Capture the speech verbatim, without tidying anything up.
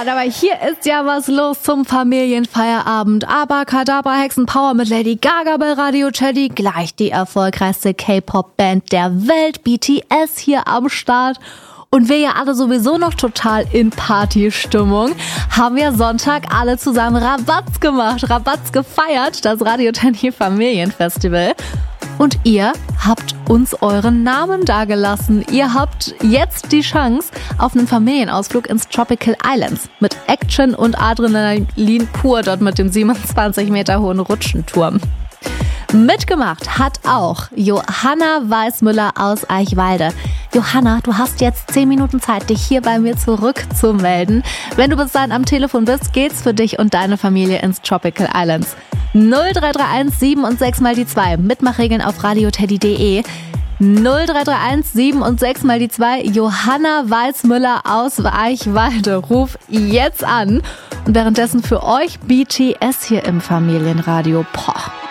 aber hier ist ja was los zum Familienfeierabend. Abracadabra Hexenpower mit Lady Gaga bei Radio Teddy. Gleich die erfolgreichste K-Pop-Band der Welt, B T S, hier am Start. Und wir ja alle sowieso noch total in Partystimmung, haben wir Sonntag alle zusammen Rabatz gemacht, Rabatz gefeiert, das Radio Teddy Familienfestival. Und ihr habt uns euren Namen dagelassen. Ihr habt jetzt die Chance auf einen Familienausflug ins Tropical Islands mit Action und Adrenalin pur dort mit dem siebenundzwanzig Meter hohen Rutschenturm. Mitgemacht hat auch Johanna Weißmüller aus Eichwalde. Johanna, du hast jetzt zehn Minuten Zeit, dich hier bei mir zurückzumelden. Wenn du bis dahin am Telefon bist, geht's für dich und deine Familie ins Tropical Islands. null drei drei eins sieben und sechs mal die zwei. Mitmachregeln auf radioteddy punkt de. null drei drei eins sieben und sechs mal die zwei. Johanna Weißmüller aus Eichwalde. Ruf jetzt an. Und währenddessen für euch B T S hier im Familienradio. Poch.